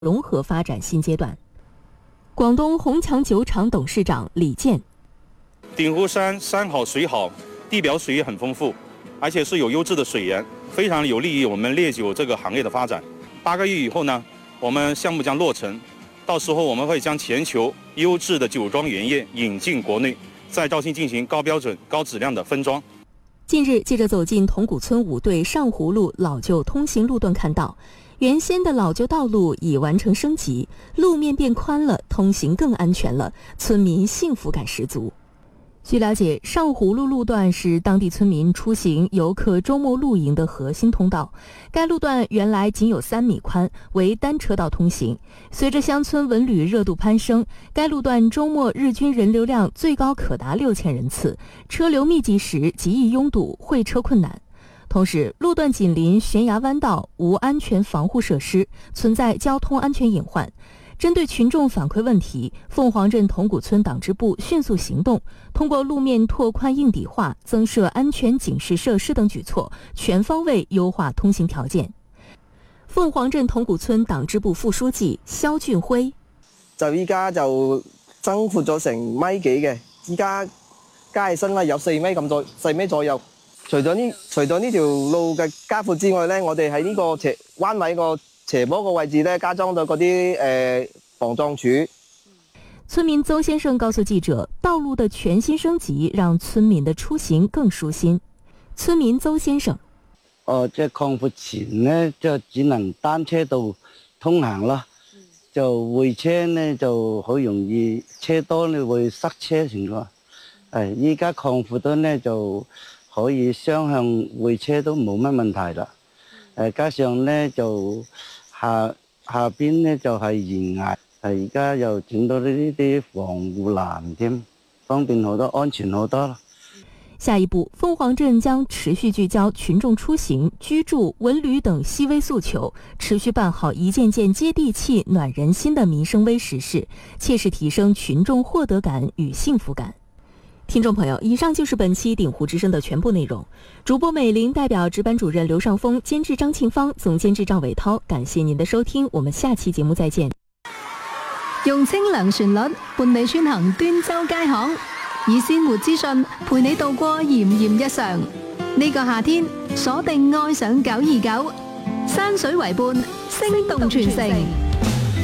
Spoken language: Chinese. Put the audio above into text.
融合发展新阶段。广东宏强酒厂董事长李健： 鼎湖山山好水好，地表水也很丰富，而且是有优质的水源，非常有利于我们烈酒这个行业的发展。8个月以后呢，我们项目将落成，到时候我们会将全球优质的酒庄原液引进国内，在肇庆进行高标准、高质量的分装。 近日，记者走进铜鼓村5对上湖路老旧通行路段，看到原先的老旧道路已完成升级，路面变宽了，通行更安全了，村民幸福感十足。据了解，上湖路路段是当地村民出行游客周末露营的核心通道。该路段原来仅有3米宽，为单车道通行。随着乡村文旅热度攀升，该路段周末日均人流量最高可达6000人次，车流密集时极易拥堵，会车困难。同时，路段紧邻悬崖弯道，无安全防护设施，存在交通安全隐患。针对群众反馈问题，凤凰镇铜鼓村党支部迅速行动，通过路面拓宽硬底化、增设安全警示设施等举措，全方位優化通行條件。鳳凰鎮銅鼓村黨支部副書記蕭俊輝： 就依家就增闊咗成米幾嘅，依家加起身啦有4米咁多，4米左右。除咗呢條路嘅加闊之外呢，我哋喺呢個彎位個斜坡個位置呢，加裝咗嗰啲防撞柱。 村民邹先生告訴記者，道路的全新升級讓村民的出行更舒心。村民邹先生： 即係擴闊前呢，就只能單車道通行啦，就會車呢就好容易車多呢會塞車情況。依家擴闊咗呢就可以雙向會車都冇乜問題啦。加上呢就下邊呢就係懸崖，而家又整到呢啲防護欄添，方便好多，安全好多啦。 下一步，鳳凰鎮將持續聚焦群眾出行、居住、文旅等細微訴求，持續辦好一件件接地氣、暖人心的民生微實事，切實提升群眾獲得感與幸福感。聽眾朋友，以上就是本期鼎湖之聲的全部內容。主播美玲代表值班主任劉尚峰、監製張慶芳、總監製趙偉濤，感謝您的收聽，我們下期節目再見。 用清涼旋律伴你穿行端州街巷，以鮮活資訊陪你度過炎炎日常。呢個夏天鎖定愛上929，山水為伴，聲動全城。